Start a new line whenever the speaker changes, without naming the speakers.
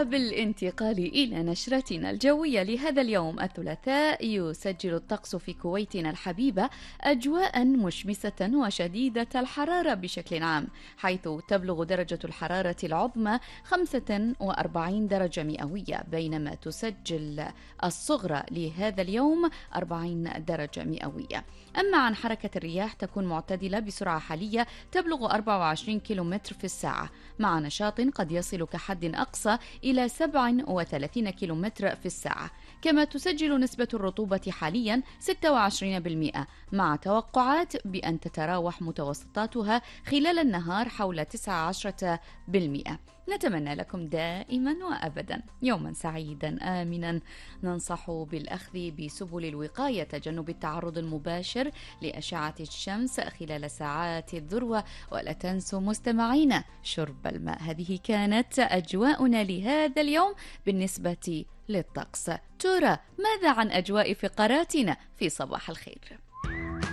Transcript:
وبالانتقال إلى نشرتنا الجوية لهذا اليوم الثلاثاء، يسجل الطقس في كويتنا الحبيبة أجواء مشمسة وشديدة الحرارة بشكل عام، حيث تبلغ درجة الحرارة العظمى 45 درجة مئوية، بينما تسجل الصغرى لهذا اليوم 40 درجة مئوية. أما عن حركة الرياح، تكون معتدلة بسرعة حالية تبلغ 24 كيلومتر في الساعة، مع نشاط قد يصل كحد أقصى إلى 37 كيلومتر في الساعة. كما تسجل نسبة الرطوبة حاليا 26%، مع توقعات بأن تتراوح متوسطاتها خلال النهار حول 19%. نتمنى لكم دائما وأبدا يوما سعيدا آمنا. ننصح بالأخذ بسبل الوقاية، تجنب التعرض المباشر لأشعة الشمس خلال ساعات الذروة، ولا تنسوا مستمعينا شرب الماء. هذه كانت أجواؤنا لهذا اليوم بالنسبة للطقس. ترى ماذا عن أجواء فقراتنا في صباح الخير؟